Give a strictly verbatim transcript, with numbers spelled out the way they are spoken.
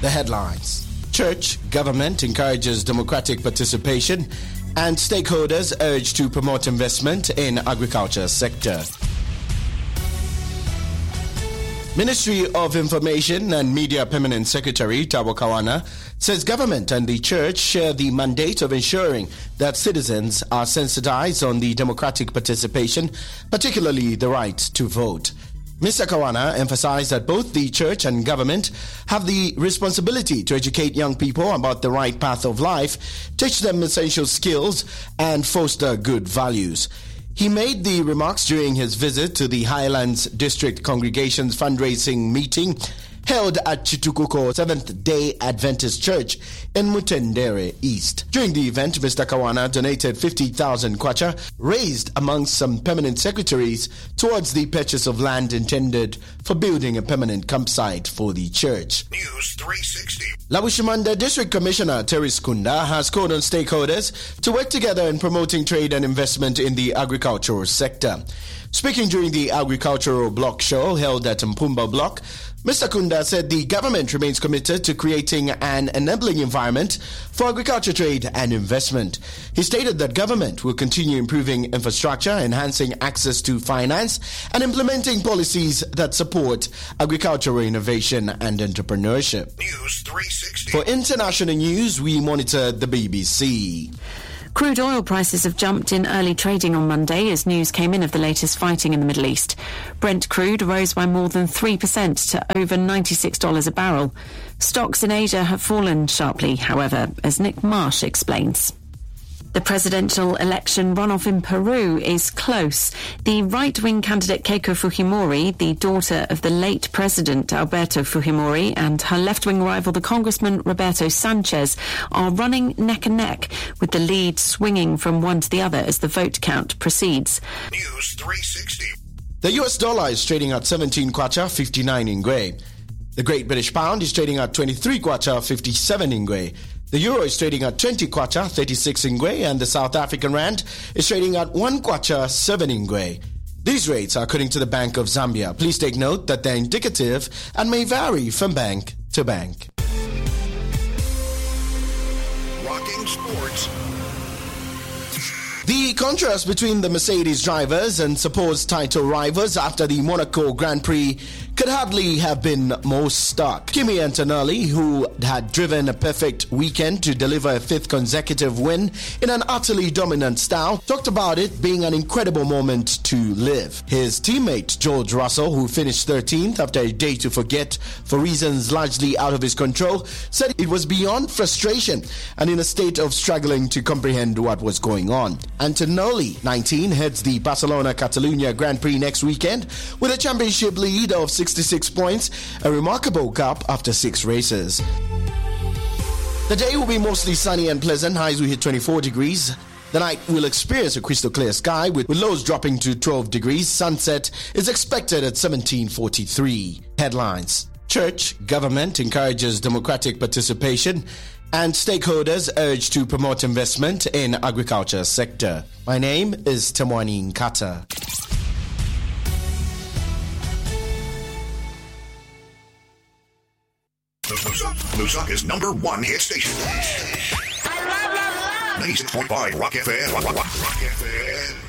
The headlines. Church, government encourages democratic participation and stakeholders urge to promote investment in agriculture sector. Ministry of Information and Media Permanent Secretary Tabo Kawana says government and the church share the mandate of ensuring that citizens are sensitized on the democratic participation, particularly the right to vote. Mister Kawana emphasized that both the church and government have the responsibility to educate young people about the right path of life, teach them essential skills, and foster good values. He made the remarks during his visit to the Highlands District Congregation's fundraising meeting held at Chitukuko Seventh-day Adventist Church in Mutendere East. During the event, Mister Kawana donated fifty thousand kwacha raised amongst some permanent secretaries towards the purchase of land intended for building a permanent campsite for the church. News three sixty. Labushimanda District Commissioner Terry Skunda has called on stakeholders to work together in promoting trade and investment in the agricultural sector. Speaking during the agricultural block show held at Mpumba Block, Mister Kunda said the government remains committed to creating an enabling environment for agriculture trade and investment. He stated that government will continue improving infrastructure, enhancing access to finance, and implementing policies that support agricultural innovation and entrepreneurship. News three sixty. For international news, we monitor the B B C. Crude oil prices have jumped in early trading on Monday as news came in of the latest fighting in the Middle East. Brent crude rose by more than three percent to over ninety-six dollars a barrel. Stocks in Asia have fallen sharply, however, as Nick Marsh explains. The presidential election runoff in Peru is close. The right-wing candidate Keiko Fujimori, the daughter of the late president Alberto Fujimori, and her left-wing rival, the Congressman Roberto Sanchez, are running neck and neck, with the lead swinging from one to the other as the vote count proceeds. News three sixty. The U S dollar is trading at seventeen kwacha fifty-nine ingwe. The Great British Pound is trading at twenty-three kwacha fifty-seven ingwe. The euro is trading at twenty kwacha thirty-six ingwe, and the South African rand is trading at one kwacha seven ingwe. These rates are according to the Bank of Zambia. Please take note that they're indicative and may vary from bank to bank. Rocking Sports. The contrast between the Mercedes drivers and supposed title rivals after the Monaco Grand Prix could hardly have been more stark. Kimi Antonelli, who had driven a perfect weekend to deliver a fifth consecutive win in an utterly dominant style, talked about it being an incredible moment to live. His teammate George Russell, who finished thirteenth after a day to forget for reasons largely out of his control, said it was beyond frustration and in a state of struggling to comprehend what was going on. Antonelli, nineteen, heads the Barcelona-Catalunya Grand Prix next weekend with a championship lead of sixty-six points, a remarkable gap after six races. The day will be mostly sunny and pleasant. Highs will hit twenty-four degrees. The night will experience a crystal clear sky with, with lows dropping to twelve degrees. Sunset is expected at seventeen forty-three. Headlines. Church, government encourages democratic participation and stakeholders urge to promote investment in agriculture sector. My name is Temwani Nkata. Lusaka's number one hit station. ninety-six point five Rock F M. Rock, Rock, Rock F M.